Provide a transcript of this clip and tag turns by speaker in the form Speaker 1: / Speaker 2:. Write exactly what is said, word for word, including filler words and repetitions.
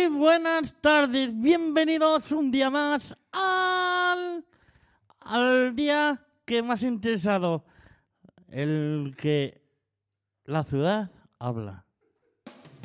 Speaker 1: Muy buenas tardes, bienvenidos un día más al, al día que más ha interesado, el que la ciudad habla.